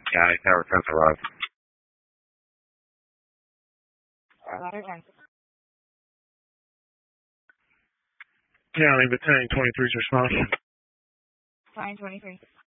Got it. Tower 10 arrived. Ladder 10. County Battalion 23's response. Battalion 23.